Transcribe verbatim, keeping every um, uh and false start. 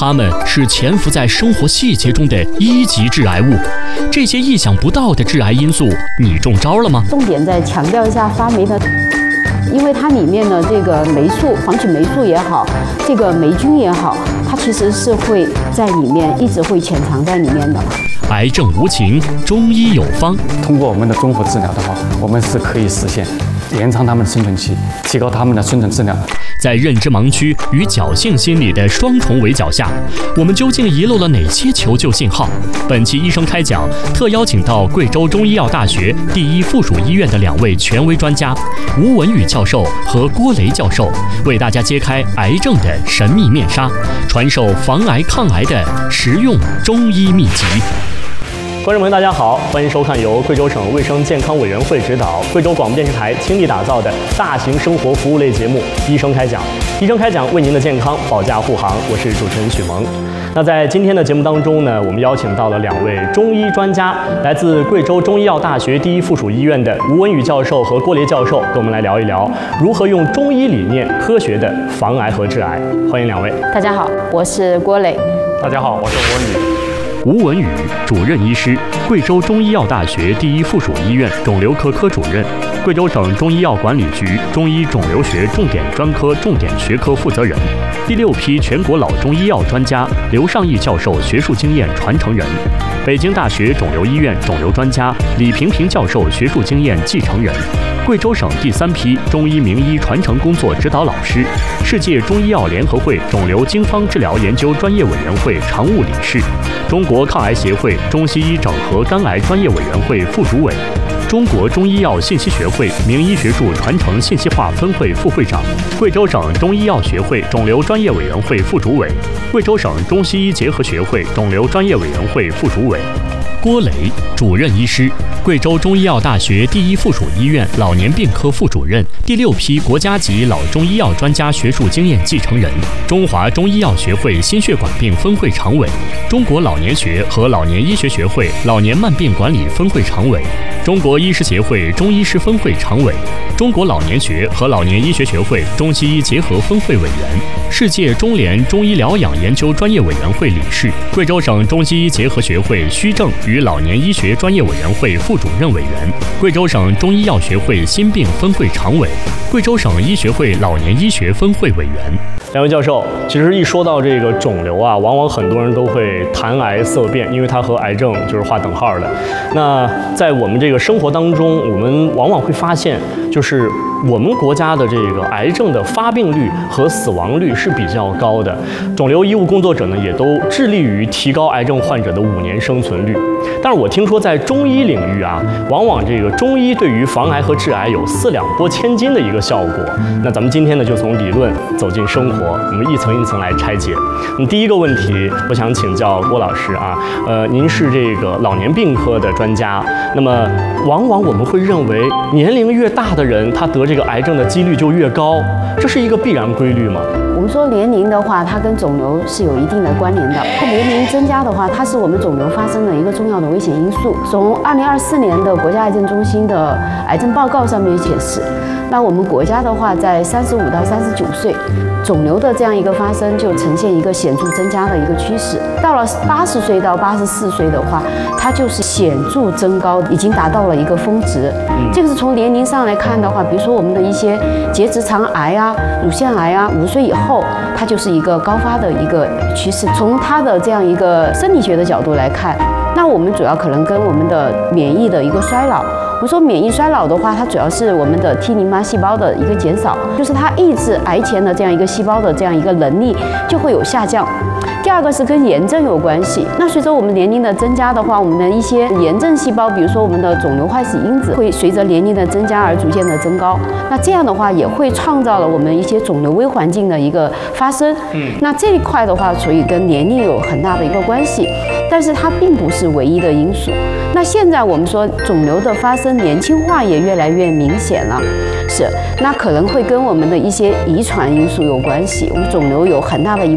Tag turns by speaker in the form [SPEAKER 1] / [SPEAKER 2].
[SPEAKER 1] 它们是潜伏在生活细节中的一级致癌物。这些意想不到的致癌因素，你中招了吗？
[SPEAKER 2] 重点再强调一下发霉的。因为它里面的这个霉素、黄曲霉素也好，这个霉菌也好，它其实是会在里面一直会潜藏在里面的。
[SPEAKER 1] 癌症无情，中医有方。
[SPEAKER 3] 通过我们的综合治疗的话，我们是可以实现延长他们的生存期，提高他们的生存质量。
[SPEAKER 1] 在认知盲区与侥幸心理的双重围剿下，我们究竟遗漏了哪些求救信号？本期医生开讲特邀请到贵州中医药大学第一附属医院的两位权威专家吴文宇教授和郭雷教授，为大家揭开癌症的神秘面纱，传授防癌抗癌的实用中医秘籍。观众朋友，大家好，欢迎收看由贵州省卫生健康委员会指导、贵州广播电视台倾力打造的大型生活服务类节目《医生开讲》。医生开讲为您的健康保驾护航，我是主持人许萌。那在今天的节目当中呢，我们邀请到了两位中医专家，来自贵州中医药大学第一附属医院的吴文宇教授和郭雷教授，跟我们来聊一聊如何用中医理念科学的防癌和治癌。欢迎两位。
[SPEAKER 2] 大家好，我是郭雷。
[SPEAKER 3] 大家好，我是吴文宇。
[SPEAKER 1] 吴文宇，主任医师，贵州中医药大学第一附属医院肿瘤科科主任，贵州省中医药管理局中医肿瘤学重点专科重点学科负责人，第六批全国老中医药专家刘尚义教授学术经验传承人，北京大学肿瘤医院肿瘤专家李平平教授学术经验继承人，贵州省第三批中医名医传承工作指导老师，世界中医药联合会肿瘤经方治疗研究专业委员会常务理事，中国抗癌协会中西医整合肝癌专业委员会副主委，中国中医药信息学会名医学术传承信息化分会副会长，贵州省中医药学会肿瘤专业委员会副主委，贵州省中西医结合学会肿瘤专业委员会副主委。郭雷，主任医师，贵州中医药大学第一附属医院老年病科副主任，第六批国家级老中医药专家学术经验继承人，中华中医药学会心血管病分会常委，中国老年学和老年医学学会老年慢病管理分会常委，中国医师协会中医师分会常委，中国老年学和老年医学学会中西医结合分会委员，世界中联中医疗养研究专业委员会理事，贵州省中西医结合学会虚症与老年医学专业委员会副主任委员，贵州省中医药学会心病分会常委，贵州省医学会老年医学分会委员。两位教授，其实一说到这个肿瘤啊，往往很多人都会谈癌色变，因为它和癌症就是划等号的。那在我们这个生活当中，我们往往会发现，就是我们国家的这个癌症的发病率和死亡率是比较高的。肿瘤医务工作者呢，也都致力于提高癌症患者的五年生存率。但是我听说在中医领域啊，往往这个中医对于防癌和治癌有四两拨千斤的一个效果。那咱们今天呢，就从理论走进生活，我们一层一层来拆解。那么第一个问题，我想请教郭老师啊，呃，您是这个老年病科的专家，那么往往我们会认为年龄越大的人，他得这个癌症的几率就越高，这是一个必然规律吗？
[SPEAKER 2] 我们说年龄的话，它跟肿瘤是有一定的关联的。年龄增加的话，它是我们肿瘤发生的一个重要的危险因素。从二零二四年的国家癌症中心的癌症报告上面显示，那我们国家的话，在三十五到三十九岁，肿瘤的这样一个发生就呈现一个显著增加的一个趋势。到了八十岁到八十四岁的话，它就是显著增高，已经达到了一个峰值。这个是从年龄上来看的话，比如说我们的一些结直肠癌啊、乳腺癌啊，五十岁以后，它就是一个高发的一个趋势。从它的这样一个生理学的角度来看，那我们主要可能跟我们的免疫的一个衰老。我们说免疫衰老的话，它主要是我们的 T 淋巴细胞的一个减少，就是它抑制癌前的这样一个细胞的这样一个能力就会有下降。第二个是跟炎症有关系。那随着我们年龄的增加的话，我们的一些炎症细胞，比如说我们的肿瘤坏死因子，会随着年龄的增加而逐渐的增高。那这样的话，也会创造了我们一些肿瘤微环境的一个发生。嗯，那这一块的话，所以跟年龄有很大的一个关系，但是它并不是唯一的因素。那现在我们说肿瘤的发生年轻化也越来越明显了，是，那可能会跟我们的一些遗传因素有关系。我们肿瘤有很大的一